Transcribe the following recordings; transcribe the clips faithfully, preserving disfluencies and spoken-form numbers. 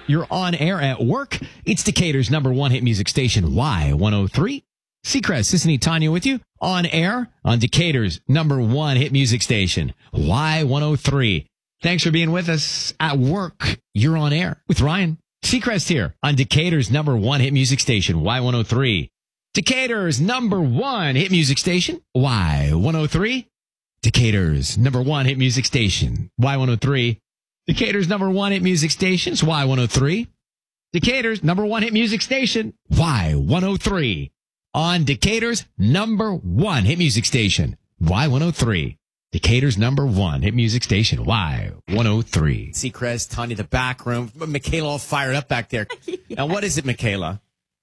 You're on air at work. It's Decatur's number one hit music station, Y one oh three. Seacrest, Sissany, Tanya with you on air on Decatur's number one hit music station, Y one oh three. Thanks for being with us at work. You're on air with Ryan. Seacrest here on Decatur's number one hit music station, Y one oh three. Decatur's number one hit music station, Y one oh three. Decatur's number one hit music station, Y one oh three. Decatur's number one hit music stations, Y one oh three. Decatur's number one hit music station, Y one oh three. On Decatur's number one hit music station, Y one oh three. Decatur's number one hit music station, Y one oh three. Seacrest, Tanya, the back room. Michaela all fired up back there. Yes. Now, what is it, Michaela?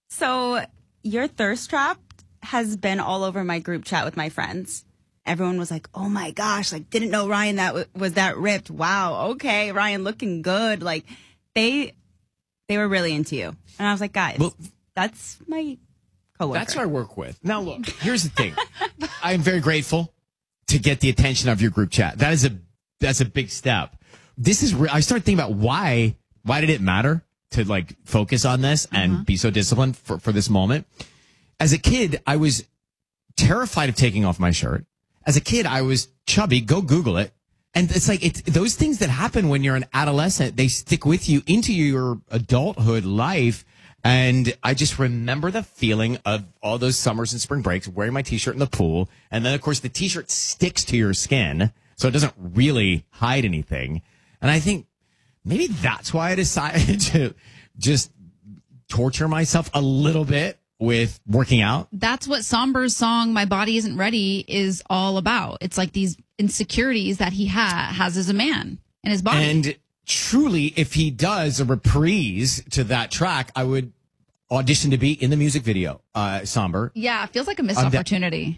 So, your thirst trap has been all over my group chat with my friends. Everyone was like, oh my gosh, like, didn't know Ryan that w- was that ripped. Wow, okay, Ryan looking good. Like, they they were really into you. And I was like, guys, well, that's my coworker. That's who I work with. Now, look, here's the thing. I am very grateful to get the attention of your group chat. That is a that's a big step. This is re- I started thinking about why why did it matter to like focus on this and uh-huh. be so disciplined for, for this moment. As a kid, I was terrified of taking off my shirt. As a kid, I was chubby. Go Google it. And it's like it's those things that happen when you're an adolescent, they stick with you into your adulthood life. And I just remember the feeling of all those summers and spring breaks, wearing my T-shirt in the pool. And then, of course, the T-shirt sticks to your skin, so it doesn't really hide anything. And I think maybe that's why I decided to just torture myself a little bit with working out. That's what Somber's song, My Body Isn't Ready, is all about. It's like these insecurities that he ha- has as a man in his body. And truly, if he does a reprise to that track, I would audition to be in the music video, uh, Somber. Yeah, it feels like a missed um, opportunity.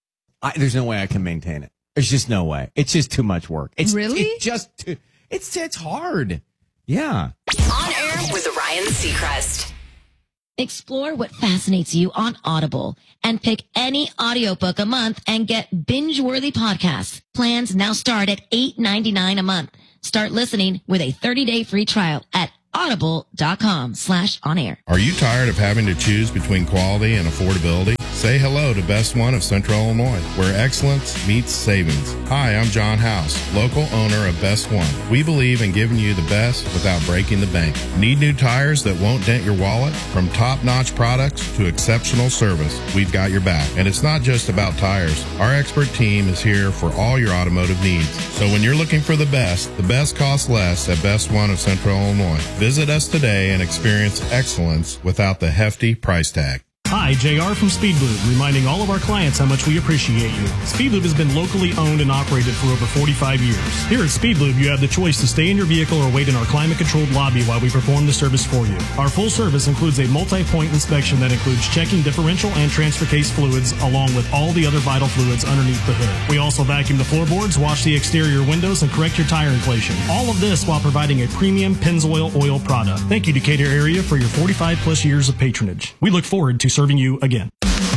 I, there's no way I can maintain it. There's just no way. It's just too much work. It's really it's just too, it's it's hard. Yeah. On air with Ryan Seacrest. Explore what fascinates you on Audible and pick any audiobook a month and get binge-worthy podcasts. Plans now start at eight ninety-nine a month. Start listening with a thirty-day free trial at audible.com slash on air. Are you tired of having to choose between quality and affordability? Say hello to Best One of Central Illinois, where excellence meets savings. Hi, I'm John House, local owner of Best One. We believe in giving you the best without breaking the bank. Need new tires that won't dent your wallet? From top-notch products to exceptional service, we've got your back. And it's not just about tires. Our expert team is here for all your automotive needs. So when you're looking for the best, the best costs less at Best One of Central Illinois. Visit us today and experience excellence without the hefty price tag. Hi, J R from Speedlube, reminding all of our clients how much we appreciate you. Speedlube has been locally owned and operated for over forty-five years. Here at Speedlube, you have the choice to stay in your vehicle or wait in our climate-controlled lobby while we perform the service for you. Our full service includes a multi-point inspection that includes checking differential and transfer case fluids, along with all the other vital fluids underneath the hood. We also vacuum the floorboards, wash the exterior windows, and correct your tire inflation. All of this while providing a premium Pennzoil oil product. Thank you, Decatur area, for your forty-five plus years of patronage. We look forward to serving you again.